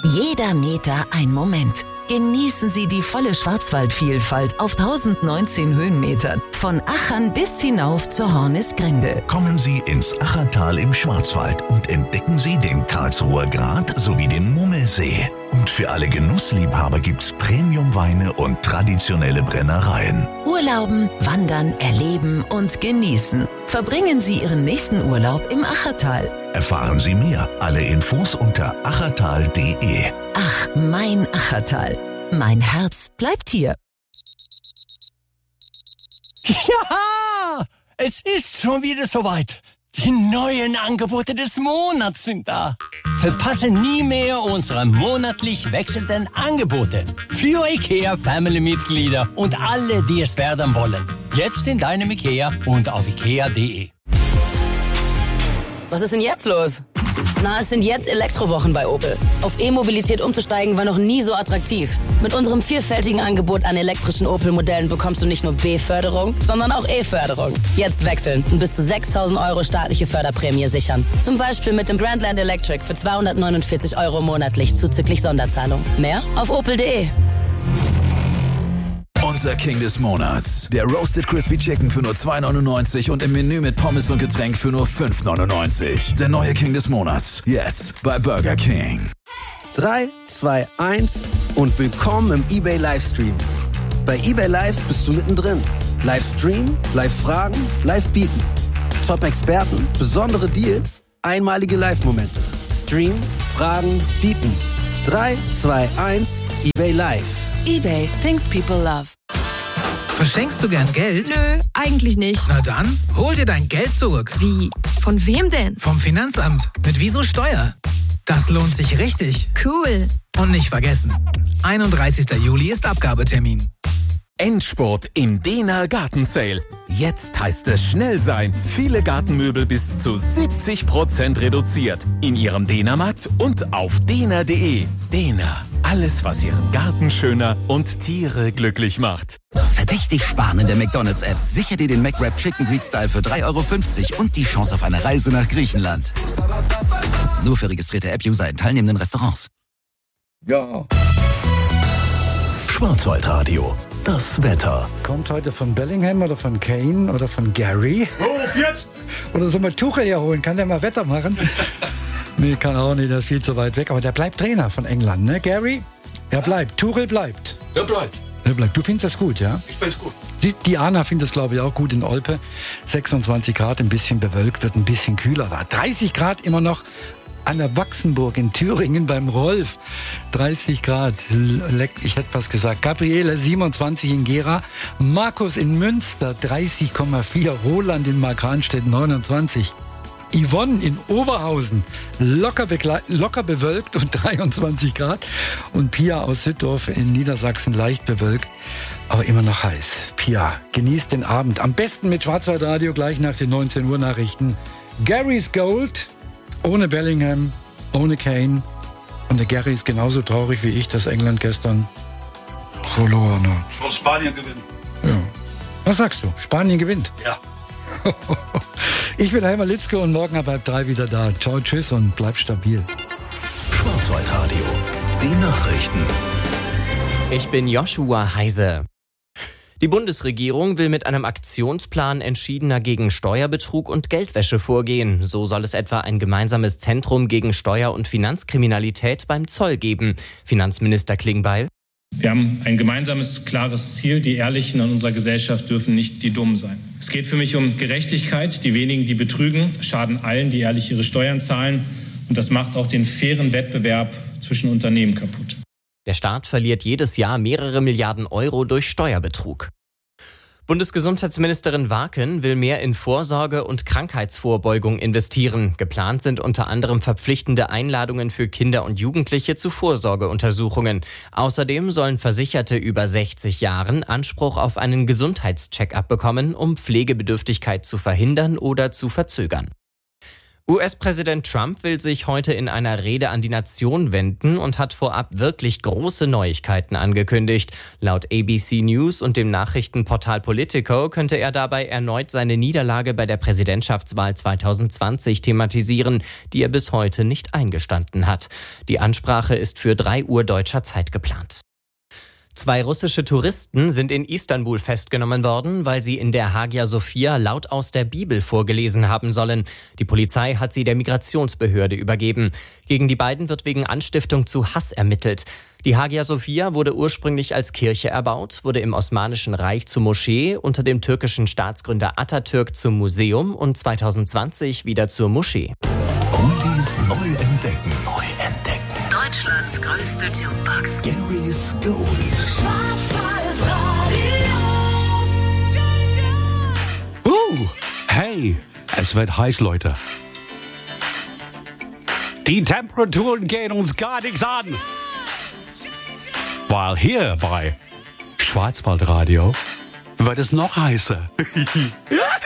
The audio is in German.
Jeder Meter ein Moment. Genießen Sie die volle Schwarzwaldvielfalt auf 1019 Höhenmetern. Von Achern bis hinauf zur Hornisgrinde. Kommen Sie ins Achertal im Schwarzwald und entdecken Sie den Karlsruher Grat sowie den Mummelsee. Und für alle Genussliebhaber gibt's Premiumweine und traditionelle Brennereien. Urlauben, wandern, erleben und genießen. Verbringen Sie Ihren nächsten Urlaub im Achertal. Erfahren Sie mehr. Alle Infos unter achertal.de. Ach, mein Achertal. Mein Herz bleibt hier. Ja, es ist schon wieder soweit. Die neuen Angebote des Monats sind da. Verpasse nie mehr unsere monatlich wechselnden Angebote. Für IKEA-Family-Mitglieder und alle, die es werden wollen. Jetzt in deinem IKEA und auf ikea.de. Was ist denn jetzt los? Na, es sind jetzt Elektrowochen bei Opel. Auf E-Mobilität umzusteigen war noch nie so attraktiv. Mit unserem vielfältigen Angebot an elektrischen Opel-Modellen bekommst du nicht nur B-Förderung, sondern auch E-Förderung. Jetzt wechseln und bis zu 6.000 € staatliche Förderprämie sichern. Zum Beispiel mit dem Grandland Electric für 249 € monatlich zuzüglich Sonderzahlung. Mehr auf opel.de. Unser King des Monats. Der Roasted Crispy Chicken für nur 2,99 und im Menü mit Pommes und Getränk für nur 5,99. Der neue King des Monats. Jetzt bei Burger King. 3, 2, 1 und willkommen im eBay Livestream. Bei eBay Live bist du mittendrin. Livestream, Live-Fragen, Live-Bieten. Top-Experten, besondere Deals, einmalige Live-Momente. Stream, Fragen, Bieten. 3, 2, 1, eBay Live. eBay, things people love. Verschenkst du gern Geld? Nö, eigentlich nicht. Na dann, hol dir dein Geld zurück. Wie? Von wem denn? Vom Finanzamt. Mit Wieso Steuer. Das lohnt sich richtig. Cool. Und nicht vergessen, 31. Juli ist Abgabetermin. Endspurt im Dehner Gartensale. Jetzt heißt es schnell sein. Viele Gartenmöbel bis zu 70% reduziert. In Ihrem Dehnermarkt und auf dehner.de. Dehner. Alles, was Ihren Garten schöner und Tiere glücklich macht. Verdächtig sparen in der McDonald's-App. Sicher dir den McWrap Chicken Greek Style für 3,50 € und die Chance auf eine Reise nach Griechenland. Nur für registrierte App-User in teilnehmenden Restaurants. Ja. Schwarzwaldradio. Das Wetter. Kommt heute von Bellingham oder von Kane oder von Gary? Ruf jetzt! Oder soll man Tuchel herholen? Kann der mal Wetter machen? Nee, kann auch nicht, der ist viel zu weit weg. Aber der bleibt Trainer von England, ne? Gary? Er bleibt. Tuchel bleibt. Er bleibt. Er bleibt. Du findest das gut, ja? Ich finde es gut. Die Anna findet es, glaube ich, auch gut in Olpe. 26 Grad, ein bisschen bewölkt, wird ein bisschen kühler. War 30 Grad immer noch an der Wachsenburg in Thüringen beim Rolf. 30 Grad. Ich hätte was gesagt. Gabriele 27 in Gera. Markus in Münster 30,4. Roland in Markranstädt 29. Yvonne in Oberhausen locker bewölkt und 23 Grad. Und Pia aus Süddorf in Niedersachsen leicht bewölkt, aber immer noch heiß. Pia, genießt den Abend. Am besten mit Schwarzwaldradio gleich nach den 19 Uhr Nachrichten. Gary's Gold. Ohne Bellingham, ohne Kane. Und der Gary ist genauso traurig wie ich, dass England gestern verloren hat. Und Spanien gewinnen. Ja. Was sagst du? Spanien gewinnt? Ja. Ich bin Helmer Litzke und morgen ab 3 wieder da. Ciao, tschüss und bleib stabil. Schwarzwaldradio. Die Nachrichten. Ich bin Joshua Heise. Die Bundesregierung will mit einem Aktionsplan entschiedener gegen Steuerbetrug und Geldwäsche vorgehen. So soll es etwa ein gemeinsames Zentrum gegen Steuer- und Finanzkriminalität beim Zoll geben. Finanzminister Klingbeil. Wir haben ein gemeinsames, klares Ziel. Die Ehrlichen in unserer Gesellschaft dürfen nicht die Dummen sein. Es geht für mich um Gerechtigkeit. Die wenigen, die betrügen, schaden allen, die ehrlich ihre Steuern zahlen. Und das macht auch den fairen Wettbewerb zwischen Unternehmen kaputt. Der Staat verliert jedes Jahr mehrere Milliarden Euro durch Steuerbetrug. Bundesgesundheitsministerin Warken will mehr in Vorsorge und Krankheitsvorbeugung investieren. Geplant sind unter anderem verpflichtende Einladungen für Kinder und Jugendliche zu Vorsorgeuntersuchungen. Außerdem sollen Versicherte über 60 Jahren Anspruch auf einen Gesundheitscheck-up bekommen, um Pflegebedürftigkeit zu verhindern oder zu verzögern. US-Präsident Trump will sich heute in einer Rede an die Nation wenden und hat vorab wirklich große Neuigkeiten angekündigt. Laut ABC News und dem Nachrichtenportal Politico könnte er dabei erneut seine Niederlage bei der Präsidentschaftswahl 2020 thematisieren, die er bis heute nicht eingestanden hat. Die Ansprache ist für 3 Uhr deutscher Zeit geplant. 2 russische Touristen sind in Istanbul festgenommen worden, weil sie in der Hagia Sophia laut aus der Bibel vorgelesen haben sollen. Die Polizei hat sie der Migrationsbehörde übergeben. Gegen die beiden wird wegen Anstiftung zu Hass ermittelt. Die Hagia Sophia wurde ursprünglich als Kirche erbaut, wurde im Osmanischen Reich zur Moschee, unter dem türkischen Staatsgründer Atatürk zum Museum und 2020 wieder zur Moschee. Oldies neu entdecken. Deutschlands größte Jukebox. Gary's Gold. Hey, es wird heiß, Leute. Die Temperaturen gehen uns gar nichts an. Weil hier bei Schwarzwaldradio wird es noch heißer.